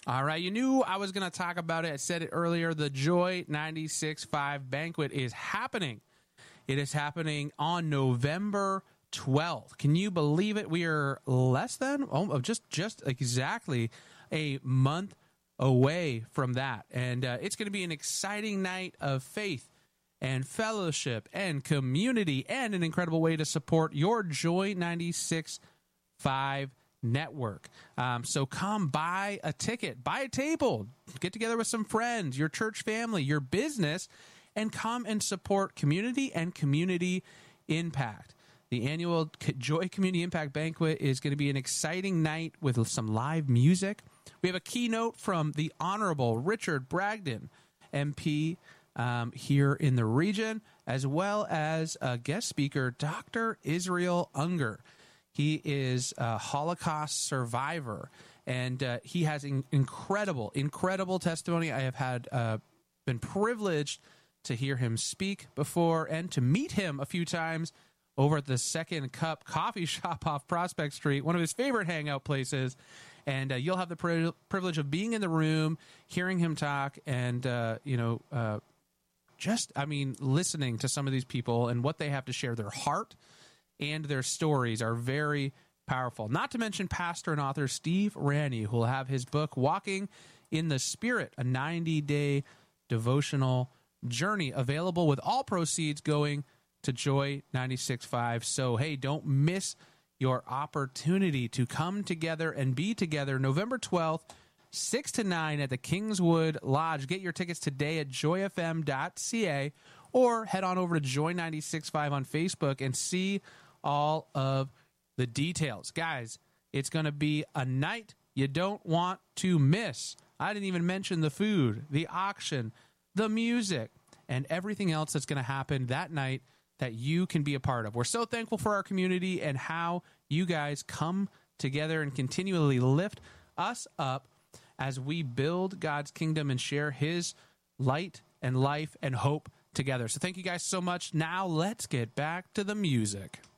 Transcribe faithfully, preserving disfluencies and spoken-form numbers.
All right, you knew I was going to talk about it. I said it earlier. The Joy ninety-six point five banquet is happening. It is happening on November twelfth. Can you believe it? We are less than, oh, just just exactly a month away from that. And uh, it's going to be an exciting night of faith and fellowship and community and an incredible way to support your Joy ninety-six point five network. Um, so come buy a ticket, buy a table, get together with some friends, your church family, your business, and come and support community and community impact. The annual Joy Community Impact Banquet is going to be an exciting night with some live music. We have a keynote from the Honorable Richard Bragdon, M P, um, here in the region, as well as a guest speaker, Doctor Israel Unger. He is a Holocaust survivor, and uh, he has in- incredible, incredible testimony. I have had uh, been privileged to hear him speak before and to meet him a few times over at the Second Cup coffee shop off Prospect Street, one of his favorite hangout places. And uh, you'll have the pri- privilege of being in the room, hearing him talk, and, uh, you know, uh, just, I mean, listening to some of these people and what they have to share. Their heart and their stories are very powerful. Not to mention pastor and author Steve Ranney, who will have his book, Walking in the Spirit, a ninety-day devotional journey, available with all proceeds going to Joy ninety-six point five. So, hey, don't miss your opportunity to come together and be together November twelfth, six to nine at the Kingswood Lodge. Get your tickets today at joy f m dot c a or head on over to Joy ninety-six point five on Facebook and see all of the details. Guys, it's going to be a night you don't want to miss. I didn't even mention the food, the auction, the music, and everything else that's going to happen that night that you can be a part of. We're so thankful for our community and how you guys come together and continually lift us up as we build God's kingdom and share his light and life and hope together. So thank you guys so much. Now let's get back to the music.